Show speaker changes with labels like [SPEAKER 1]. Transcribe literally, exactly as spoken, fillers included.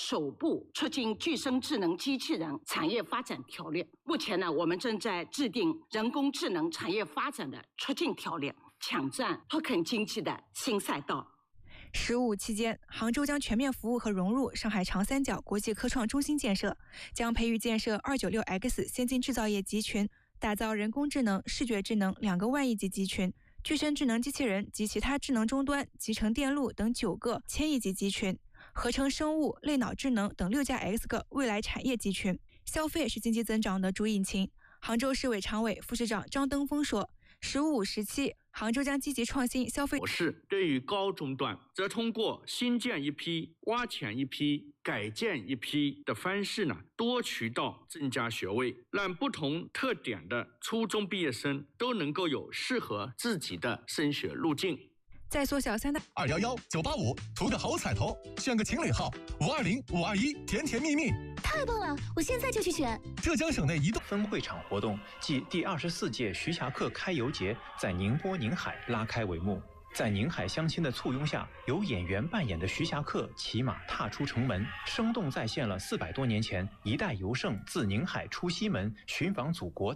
[SPEAKER 1] 首部促进具身智能机器人产业发展条例。目前呢，我们正在制定人工智能产业发展的促进条例，抢占脱肯经济的新赛道。
[SPEAKER 2] 十五期间，杭州将全面服务和融入上海长三角国际科创中心建设，将培育建设 二九六 X 先进制造业集群，打造人工智能、视觉智能两个万亿级集群，具身智能机器人及其他智能终端、集成电路等九个千亿级集群，合成生物、类脑智能等六加 X 个未来产业集群。消费是经济增长的主引擎。杭州市委常委、副市长张登峰说，十五时期杭州将积极创新消费
[SPEAKER 3] 模式，对于高中段则通过新建一批、挖潜一批、改建一批的方式呢，多渠道增加学位，让不同特点的初中毕业生都能够有适合自己的升学路径。
[SPEAKER 2] 在缩小三大
[SPEAKER 4] 二幺幺九八五图个好彩头，选个情侣号五二零五二一，甜甜蜜蜜。
[SPEAKER 5] 太棒了，我现在就去选。
[SPEAKER 4] 浙江省内移动
[SPEAKER 6] 分会场活动暨第二十四届徐霞客开游节在宁波宁海拉开帷幕。在宁海乡亲的簇拥下，由演员扮演的徐霞客骑马踏出城门，生动再现了四百多年前一代尤胜自宁海出西门寻访祖国。